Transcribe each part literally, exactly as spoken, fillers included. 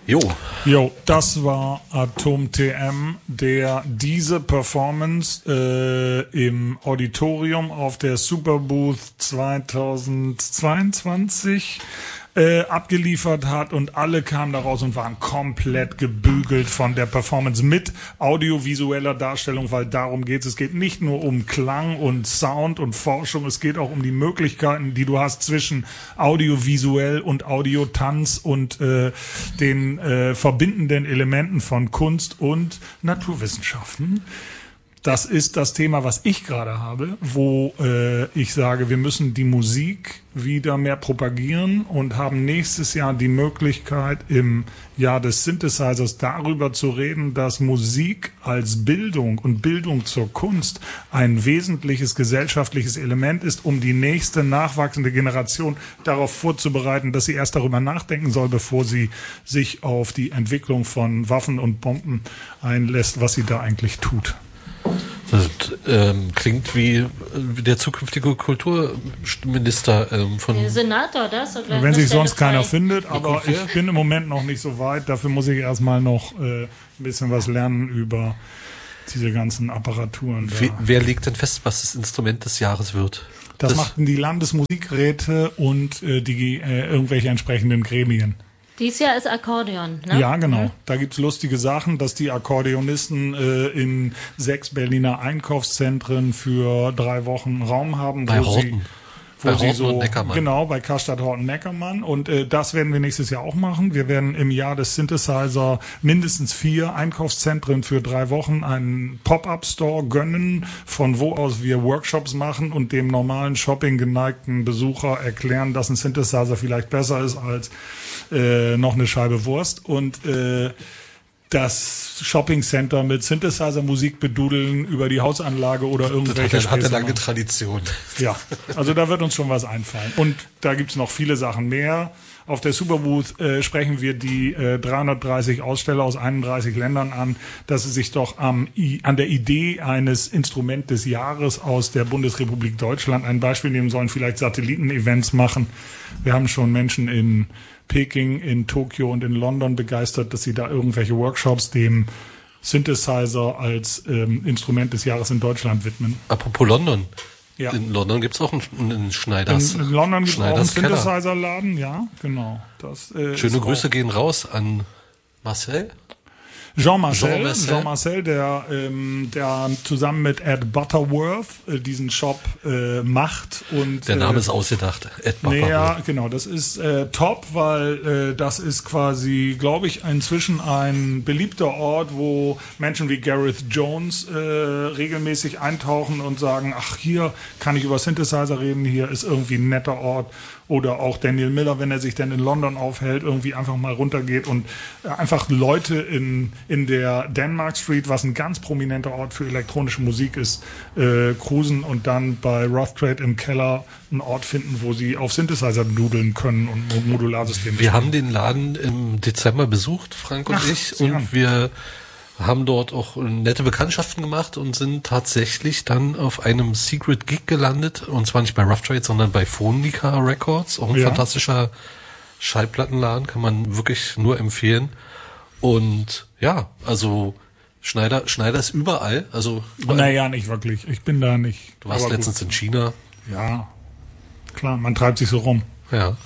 Jo. Jo, das war Atom T M, der diese Performance äh, im Auditorium auf der Superbooth zweitausendzweiundzwanzig äh, abgeliefert hat, und alle kamen da raus und waren komplett gebügelt von der Performance mit audiovisueller Darstellung, weil darum geht es. Es geht nicht nur um Klang und Sound und Forschung, es geht auch um die Möglichkeiten, die du hast zwischen audiovisuell und Audiotanz und äh, den äh, verbindenden Elementen von Kunst und Naturwissenschaften. Das ist das Thema, was ich gerade habe, wo äh, ich sage, wir müssen die Musik wieder mehr propagieren und haben nächstes Jahr die Möglichkeit, im Jahr des Synthesizers darüber zu reden, dass Musik als Bildung und Bildung zur Kunst ein wesentliches gesellschaftliches Element ist, um die nächste nachwachsende Generation darauf vorzubereiten, dass sie erst darüber nachdenken soll, bevor sie sich auf die Entwicklung von Waffen und Bomben einlässt, was sie da eigentlich tut. Das ähm, klingt wie, wie der zukünftige Kulturminister ähm, von... Der Senator, das? Oder wenn sich sonst keiner findet, aber ich bin im Moment noch nicht so weit. Dafür muss ich erstmal noch äh, ein bisschen was lernen über diese ganzen Apparaturen. Wie, wer legt denn fest, was das Instrument des Jahres wird? Das, das machten die Landesmusikräte und äh, die äh, irgendwelche entsprechenden Gremien. Dieses Jahr ist Akkordeon, ne? Ja, genau. Da gibt's lustige Sachen, dass die Akkordeonisten äh, in sechs Berliner Einkaufszentren für drei Wochen Raum haben, bei wo Horten. sie wo bei sie Horten so und Neckermann. Genau, bei Karstadt Horten Neckermann, und äh, das werden wir nächstes Jahr auch machen. Wir werden im Jahr des Synthesizer mindestens vier Einkaufszentren für drei Wochen einen Pop-up-Store gönnen, von wo aus wir Workshops machen und dem normalen Shopping geneigten Besucher erklären, dass ein Synthesizer vielleicht besser ist als äh, noch eine Scheibe Wurst, und äh, das Shopping-Center mit Synthesizer-Musik bedudeln über die Hausanlage oder irgendwelche. Das hat eine lange Tradition. Ja, also da wird uns schon was einfallen. Und da gibt's noch viele Sachen mehr. Auf der Superbooth äh, sprechen wir die äh, dreihundertdreißig Aussteller aus einunddreißig Ländern an, dass sie sich doch am, I, an der Idee eines Instrument des Jahres aus der Bundesrepublik Deutschland ein Beispiel nehmen sollen, vielleicht Satelliten-Events machen. Wir haben schon Menschen in Peking, in Tokio und in London begeistert, dass sie da irgendwelche Workshops dem Synthesizer als ähm, Instrument des Jahres in Deutschland widmen. Apropos London. Ja. In London gibt's auch einen, einen Schneiders. In, in London gibt's auch einen Keller. Synthesizer-Laden, ja, genau. Das, äh, Schöne ist Grüße auch gehen raus an Marcel. Jean-Marcel, Jean-Marcel. Jean-Marcel, der, ähm, der zusammen mit Ed Butterworth äh, diesen Shop äh, macht. Und der Name äh, ist ausgedacht. Ed Nee, Butterworth. ja, genau, das ist äh, top, weil äh, das ist quasi, glaube ich, inzwischen ein beliebter Ort, wo Menschen wie Gareth Jones äh, regelmäßig eintauchen und sagen, ach, hier kann ich über Synthesizer reden, hier ist irgendwie ein netter Ort. Oder auch Daniel Miller, wenn er sich denn in London aufhält, irgendwie einfach mal runtergeht und äh, einfach Leute in in der Denmark Street, was ein ganz prominenter Ort für elektronische Musik ist, äh, cruisen und dann bei Rothtrade im Keller einen Ort finden, wo sie auf Synthesizer dudeln können und Modularsysteme. Wir haben den Laden im Dezember besucht, Frank und Ach, ich, Sie und haben. wir haben dort auch nette Bekanntschaften gemacht und sind tatsächlich dann auf einem Secret Gig gelandet, und zwar nicht bei Rough Trade, sondern bei Phonica Records, auch ein Ja. fantastischer Schallplattenladen, kann man wirklich nur empfehlen. Und ja, also Schneider, Schneider ist überall, also überall. Naja, nicht wirklich. Ich bin da nicht. Du warst Aber letztens in China. gut. Ja, klar, man treibt sich so rum. Ja.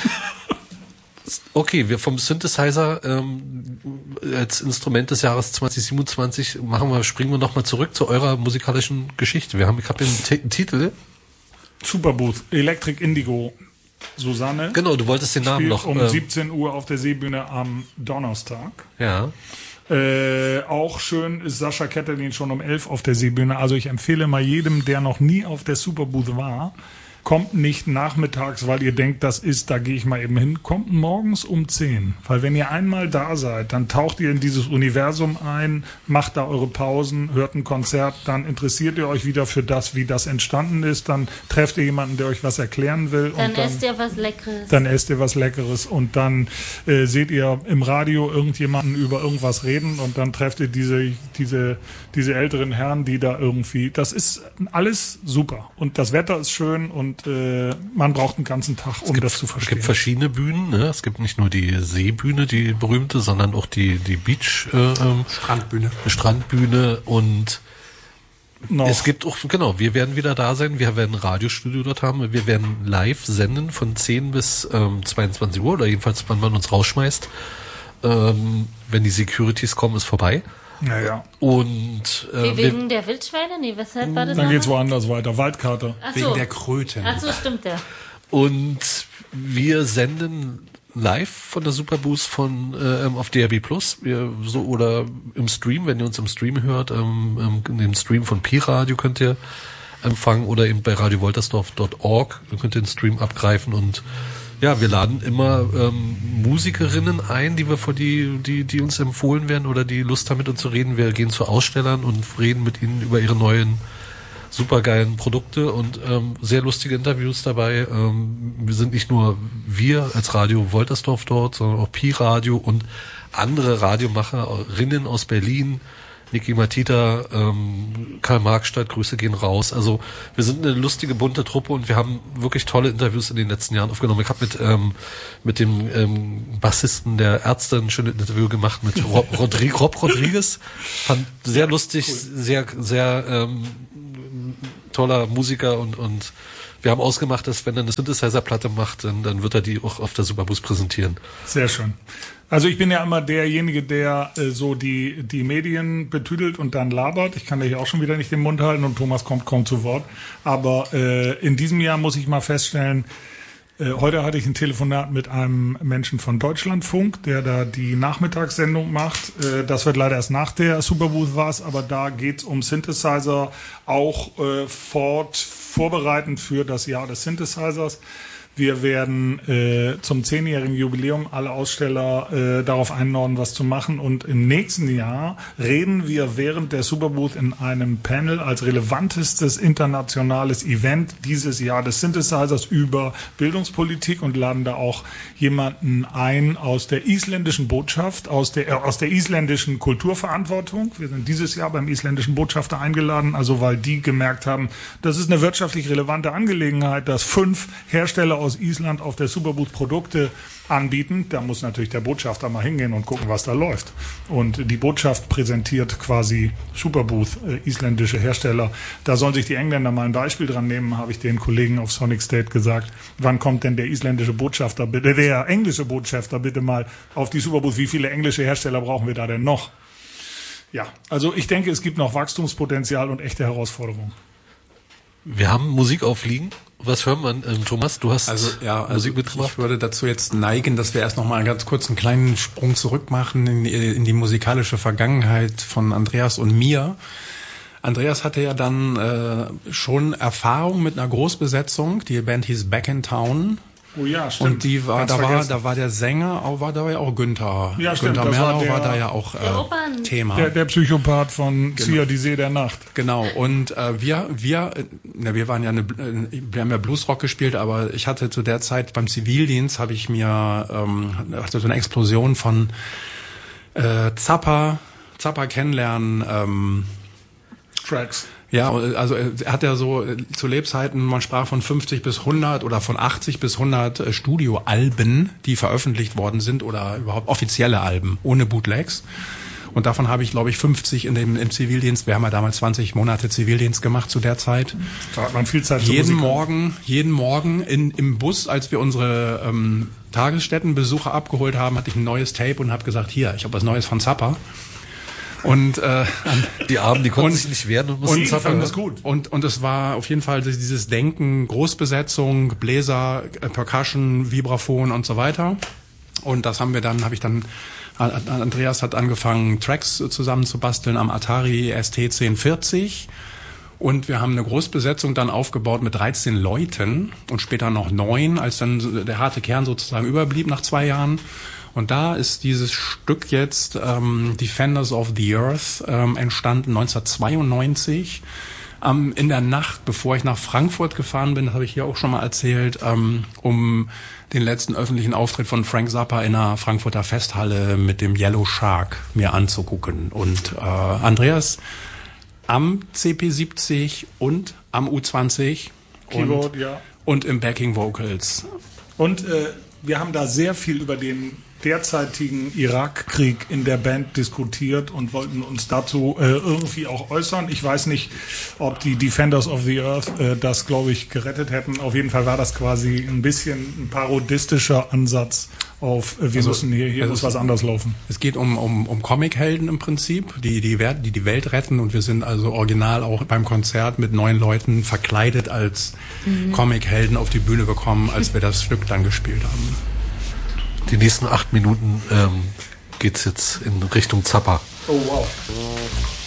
Okay, wir vom Synthesizer ähm, als Instrument des Jahres zwanzig siebenundzwanzig machen wir, springen wir nochmal zurück zu eurer musikalischen Geschichte. Wir haben, ich habe den T- Titel. Superbooth, Electric Indigo. Susanne. Genau, du wolltest den Namen spielt noch. um ähm, siebzehn Uhr auf der Seebühne am Donnerstag. Ja. Äh, auch schön ist Sascha Ketterlin schon um elf auf der Seebühne. Also ich empfehle mal jedem, der noch nie auf der Superbooth war, kommt nicht nachmittags, weil ihr denkt, das ist, da gehe ich mal eben hin. Kommt morgens um zehn. Weil wenn ihr einmal da seid, dann taucht ihr in dieses Universum ein, macht da eure Pausen, hört ein Konzert, dann interessiert ihr euch wieder für das, wie das entstanden ist, dann trefft ihr jemanden, der euch was erklären will. Dann, und dann esst ihr was Leckeres. Dann esst ihr was Leckeres und dann äh, seht ihr im Radio irgendjemanden über irgendwas reden und dann trefft ihr diese, diese, diese älteren Herren, die da irgendwie, das ist alles super und das Wetter ist schön und und äh, man braucht einen ganzen Tag, um gibt, das zu verstehen. Es gibt verschiedene Bühnen. Ne? Es gibt nicht nur die Seebühne, die berühmte, sondern auch die die Beach äh, ähm, Strandbühne. Strandbühne und Noch. Es gibt auch, genau, wir werden wieder da sein, wir werden ein Radiostudio dort haben, wir werden live senden von zehn bis ähm, zweiundzwanzig Uhr oder jedenfalls, wann man uns rausschmeißt. Ähm, wenn die Securities kommen, ist vorbei. Ja, ja. Und äh, Wie wegen der Wildschweine? Nee, weshalb war das? Dann nochmal? geht's woanders weiter. Waldkarte. Ach Wegen so. der Kröten. Ach so, stimmt ja. Und wir senden live von der Superboost von ähm, auf D R B Plus, wir, so oder im Stream, wenn ihr uns im Stream hört, ähm, ähm, den Stream von Pi-Radio könnt ihr empfangen oder eben bei radio woltersdorf punkt org könnt ihr den Stream abgreifen und ja, wir laden immer ähm, Musikerinnen ein, die wir vor die, die, die uns empfohlen werden oder die Lust haben mit uns zu reden. Wir gehen zu Ausstellern und reden mit ihnen über ihre neuen supergeilen Produkte und ähm, sehr lustige Interviews dabei. Ähm, wir sind nicht nur wir als Radio Woltersdorf dort, sondern auch Pi-Radio und andere Radiomacherinnen aus Berlin, Niki Matita, ähm, Karl Marxstadt, Grüße gehen raus. Also wir sind eine lustige, bunte Truppe und wir haben wirklich tolle Interviews in den letzten Jahren aufgenommen. Ich habe mit ähm, mit dem ähm, Bassisten der Ärzte ein schönes Interview gemacht mit Rob, Rodri- Rob Rodriguez. Fand sehr lustig, cool. sehr, sehr ähm, toller Musiker und und wir haben ausgemacht, dass wenn er eine Synthesizer-Platte macht, dann, dann wird er die auch auf der Superboost präsentieren. Sehr schön. Also ich bin ja immer derjenige, der äh, so die die Medien betüdelt und dann labert. Ich kann ja hier auch schon wieder nicht den Mund halten und Thomas kommt kaum zu Wort. Aber äh, in diesem Jahr muss ich mal feststellen, äh, heute hatte ich ein Telefonat mit einem Menschen von Deutschlandfunk, der da die Nachmittagssendung macht. Äh, das wird leider erst nach der Superbooth was, aber da geht's um Synthesizer, auch äh, fort vorbereitend für das Jahr des Synthesizers. Wir werden äh, zum zehnjährigen Jubiläum alle Aussteller äh, darauf einladen, was zu machen. Und im nächsten Jahr reden wir während der Superbooth in einem Panel als relevantestes internationales Event dieses Jahr des Synthesizers über Bildungspolitik und laden da auch jemanden ein aus der isländischen Botschaft, aus der, äh, aus der isländischen Kulturverantwortung. Wir sind dieses Jahr beim isländischen Botschafter eingeladen, also weil die gemerkt haben, das ist eine wirtschaftlich relevante Angelegenheit, dass fünf Hersteller aus aus Island auf der Superbooth Produkte anbieten. Da muss natürlich der Botschafter mal hingehen und gucken, was da läuft. Und die Botschaft präsentiert quasi Superbooth, äh, isländische Hersteller. Da sollen sich die Engländer mal ein Beispiel dran nehmen, habe ich den Kollegen auf Sonic State gesagt. Wann kommt denn der isländische Botschafter, bitte, der englische Botschafter bitte mal auf die Superbooth? Wie viele englische Hersteller brauchen wir da denn noch? Ja, also ich denke, es gibt noch Wachstumspotenzial und echte Herausforderungen. Wir haben Musik aufliegen. Was hören wir, ähm, Thomas? Du hast also, ja, also Musik mitgebracht. Ich würde dazu jetzt neigen, dass wir erst noch mal ganz kurz einen kleinen Sprung zurück machen in die, in die musikalische Vergangenheit von Andreas und mir. Andreas hatte ja dann äh, schon Erfahrung mit einer Großbesetzung. Die Band hieß Back in Town. Oh ja, stimmt. Und die war, da war, da war der Sänger, auch war da ja auch Günther. Ja, stimmt. Günther Das war Merlau der- war da ja auch äh, Thema. Der, der Psychopath von Sia, die See der Nacht. Genau, und äh, wir, wir, äh, na, wir waren ja eine, äh, wir haben ja Bluesrock gespielt, aber ich hatte zu der Zeit beim Zivildienst habe ich mir ähm, hatte so eine Explosion von äh, Zappa, Zappa kennenlernen. Ähm, Tracks. ja, also er hat ja so äh, zu Lebzeiten, man sprach von fünfzig bis hundert oder von achtzig bis hundert äh, Studioalben, die veröffentlicht worden sind oder überhaupt offizielle Alben ohne Bootlegs. Und davon habe ich, glaube ich, fünfzig in dem, im Zivildienst. Wir haben ja damals zwanzig Monate Zivildienst gemacht zu der Zeit. Da hat man viel Zeit zu Jeden Musik. Morgen, jeden Morgen in, im Bus, als wir unsere ähm, Tagesstättenbesucher abgeholt haben, hatte ich ein neues Tape und habe gesagt, hier, ich habe was Neues von Zappa. Und äh, Die Armen, die konnten Und- sich nicht wehren und Und mussten ich zappern. fand das gut. Und, und es war auf jeden Fall dieses Denken, Großbesetzung, Bläser, äh, Percussion, Vibraphon und so weiter. Und das haben wir dann, habe ich dann, A- A- Andreas hat angefangen, Tracks zusammenzubasteln am Atari S T zehn vierzig. Und wir haben eine Großbesetzung dann aufgebaut mit dreizehn Leuten und später noch neun, als dann so der harte Kern sozusagen überblieb nach zwei Jahren. Und da ist dieses Stück jetzt, ähm, Defenders of the Earth, ähm, entstanden neunzehnhundertzweiundneunzig. Ähm, in der Nacht, bevor ich nach Frankfurt gefahren bin, das habe ich hier auch schon mal erzählt, ähm, um den letzten öffentlichen Auftritt von Frank Zappa in der Frankfurter Festhalle mit dem Yellow Shark mir anzugucken. Und äh, Andreas am C P siebzig und am U zwanzig. Keyboard, und, ja. und im Backing Vocals. Und äh, wir haben da sehr viel über den derzeitigen Irakkrieg in der Band diskutiert und wollten uns dazu äh, irgendwie auch äußern. Ich weiß nicht, ob die Defenders of the Earth äh, das, glaube ich, gerettet hätten. Auf jeden Fall war das quasi ein bisschen ein parodistischer Ansatz auf, äh, wir Also, müssen hier, hier also muss was anders laufen. Es geht um, um, um Comichelden im Prinzip, die die, Welt, die die Welt retten, und wir sind also original auch beim Konzert mit neun Leuten verkleidet als mhm. Comichelden auf die Bühne gekommen, als wir das Stück dann gespielt haben. Die nächsten acht Minuten ähm, geht's jetzt in Richtung Zappa. Oh wow.